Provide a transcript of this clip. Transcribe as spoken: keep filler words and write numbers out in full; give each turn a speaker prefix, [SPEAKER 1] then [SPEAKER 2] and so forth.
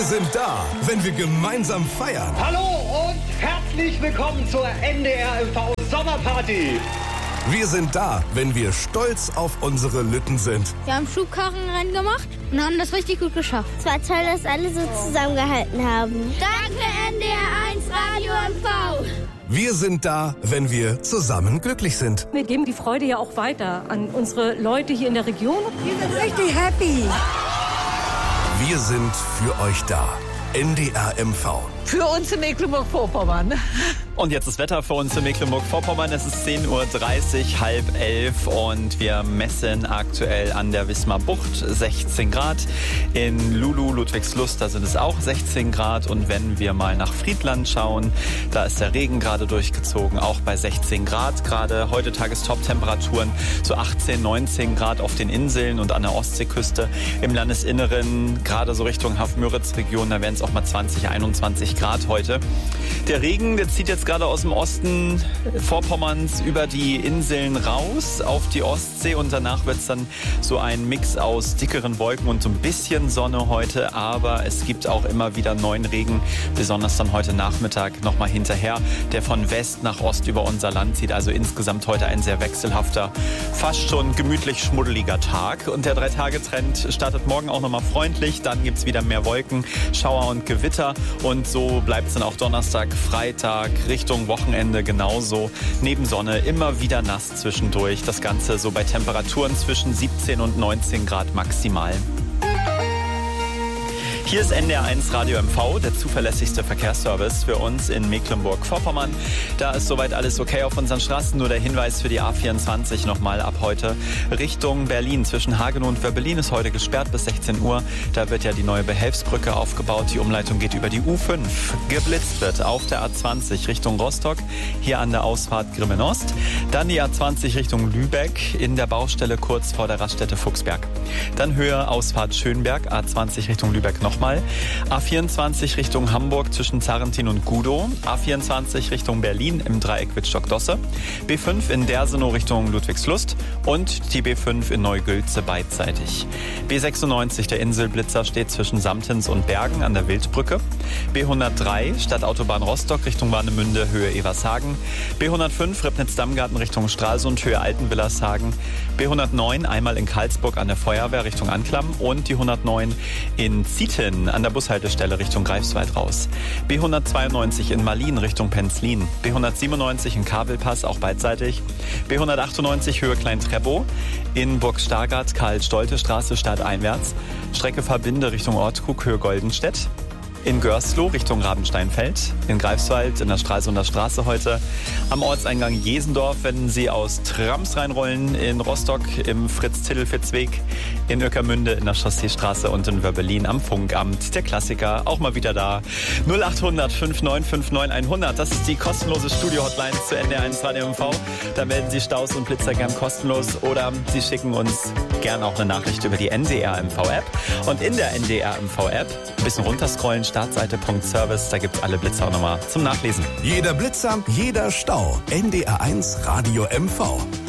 [SPEAKER 1] sind da, wenn wir gemeinsam feiern.
[SPEAKER 2] Hallo und herzlich willkommen zur N D R M V Sommerparty.
[SPEAKER 1] Wir sind da, wenn wir stolz auf unsere Lütten sind.
[SPEAKER 3] Wir haben Schubkarrenrennen gemacht und haben das richtig gut geschafft.
[SPEAKER 4] Es war toll, dass alle so zusammengehalten haben.
[SPEAKER 3] Danke N D R eins Radio M V.
[SPEAKER 1] Wir sind da, wenn wir zusammen glücklich sind.
[SPEAKER 5] Wir geben die Freude ja auch weiter an unsere Leute hier in der Region.
[SPEAKER 6] Wir sind richtig happy.
[SPEAKER 1] Wir sind für euch da. N D R M V.
[SPEAKER 6] Für uns in Mecklenburg-Vorpommern.
[SPEAKER 7] Und jetzt das Wetter für uns in Mecklenburg-Vorpommern. Es ist zehn Uhr dreißig, halb elf und wir messen aktuell an der Wismar Bucht sechzehn Grad. In Lulu, Ludwigslust, da sind es auch sechzehn Grad. Und wenn wir mal nach Friedland schauen, da ist der Regen gerade durchgezogen, auch bei sechzehn Grad. Gerade heute Tagestop-Temperaturen so achtzehn, neunzehn Grad auf den Inseln und an der Ostseeküste. Im Landesinneren, gerade so Richtung Haff-Müritz-Region, da wären es auch mal zwanzig, einundzwanzig Grad heute. Der Regen, der zieht jetzt gerade aus dem Osten Vorpommerns über die Inseln raus auf die Ostsee und danach wird es dann so ein Mix aus dickeren Wolken und so ein bisschen Sonne heute, aber es gibt auch immer wieder neuen Regen, besonders dann heute Nachmittag nochmal hinterher, der von West nach Ost über unser Land zieht. Also insgesamt heute ein sehr wechselhafter, fast schon gemütlich schmuddeliger Tag und der Drei-Tage-Trend startet morgen auch nochmal freundlich, dann gibt es wieder mehr Wolken, Schauer und Gewitter und so bleibt es dann auch Donnerstag, Freitag, Richtung Wochenende genauso. Neben Sonne immer wieder nass zwischendurch. Das Ganze so bei Temperaturen zwischen siebzehn und neunzehn Grad maximal. Hier ist N D R eins Radio M V, der zuverlässigste Verkehrsservice für uns in Mecklenburg-Vorpommern. Da ist soweit alles okay auf unseren Straßen. Nur der Hinweis für die A vierundzwanzig nochmal ab heute Richtung Berlin. Zwischen Hagenow und Wöbbelin ist heute gesperrt bis sechzehn Uhr. Da wird ja die neue Behelfsbrücke aufgebaut. Die Umleitung geht über die U fünf. Geblitzt wird auf der A zwanzig Richtung Rostock, hier an der Ausfahrt Grimmen-Ost. Dann die A zwanzig Richtung Lübeck in der Baustelle kurz vor der Raststätte Fuchsberg. Dann Höhe Ausfahrt Schönberg, A zwanzig Richtung Lübeck noch. Mal. A vierundzwanzig Richtung Hamburg zwischen Zarentin und Gudow. A vierundzwanzig Richtung Berlin im Dreieck Wittstock-Dosse. B fünf in Dersenow Richtung Ludwigslust und die B fünf in Neugülze beidseitig. B sechsundneunzig, der Inselblitzer, steht zwischen Samtens und Bergen an der Wildbrücke. B hundertdrei, Stadtautobahn Rostock Richtung Warnemünde, Höhe Evershagen. B hundertfünf, Ribnitz-Dammgarten Richtung Stralsund, Höhe Altenwillershagen. B hundertneun, einmal in Karlsburg an der Feuerwehr Richtung Anklam und die hundertneun in Zieten an der Bushaltestelle Richtung Greifswald raus. B hundertzweiundneunzig in Malin Richtung Penzlin. B hundertsiebenundneunzig in Kabelpass, auch beidseitig. B hundertachtundneunzig Höhe Klein-Treppow. In Burg-Stargard, Karl-Stolte-Straße stadteinwärts. Strecke Verbinde Richtung Ortkrug, Höhe Goldenstedt. In Görsloh Richtung Rabensteinfeld, in Greifswald in der Stralsunder Straße heute. Am Ortseingang Jesendorf, wenn Sie aus Trams reinrollen, in Rostock im Fritz-Zittelfitz-Weg, in Ueckermünde in der Chausseestraße und in Wöbbelin am Funkamt. Der Klassiker, auch mal wieder da. null achthundert fünf neun fünf neun hundert, das ist die kostenlose Studio-Hotline zu N D R eins Radio M V. Da melden Sie Staus und Blitzer gern kostenlos oder Sie schicken uns gern auch eine Nachricht über die N D R M V-App. Und in der N D R M V-App ein bisschen runterscrollen, Startseite.service, da gibt's alle Blitzer auch nochmal zum Nachlesen.
[SPEAKER 1] Jeder Blitzer, jeder Stau. N D R eins Radio M V.